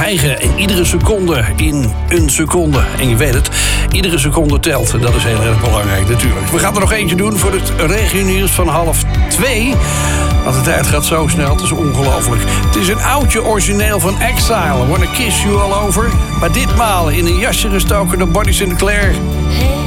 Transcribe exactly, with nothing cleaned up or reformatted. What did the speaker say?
hijgen. En iedere seconde in een seconde. En je weet het, iedere seconde telt. Dat is heel erg belangrijk natuurlijk. We gaan er nog eentje doen voor het regionieuws van half twee. Want de tijd gaat zo snel, het is ongelooflijk. Het is een oudje origineel van Exile. Wanna Kiss You All Over. Maar ditmaal in een jasje gestoken door Bonnie Sinclair. Hey.